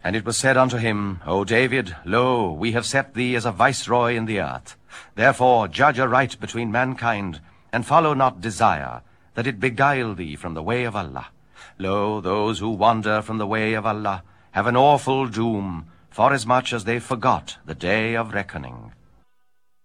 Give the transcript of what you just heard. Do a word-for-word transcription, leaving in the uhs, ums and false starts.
And it was said unto him, O David, lo, we have set thee as a viceroy in the earth. Therefore judge aright between mankind, and follow not desire, that it beguile thee from the way of Allah. Lo, those who wander from the way of Allah have an awful doom, forasmuch as they forgot the day of reckoning.